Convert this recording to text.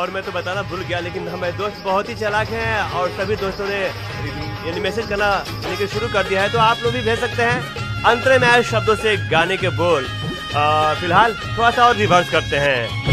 और मैं तो बताना भूल गया, लेकिन हमारे दोस्त बहुत ही चालाक हैं और सभी दोस्तों ने यानी मैसेज करना यानी कि शुरू कर दिया है, तो आप लोग भी भेज सकते हैं अंतरे में आए शब्दों से गाने के बोल। फिलहाल थोड़ा सा और रिवर्स करते हैं।